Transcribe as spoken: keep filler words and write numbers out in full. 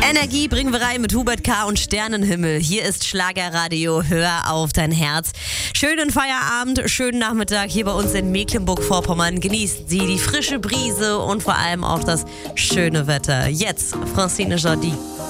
Energie bringen wir rein mit Hubert K. und Sternenhimmel. Hier ist Schlagerradio, hör auf dein Herz. Schönen Feierabend, schönen Nachmittag hier bei uns in Mecklenburg-Vorpommern. Genießt Sie die frische Brise und vor allem auch das schöne Wetter. Jetzt Francine Jordi.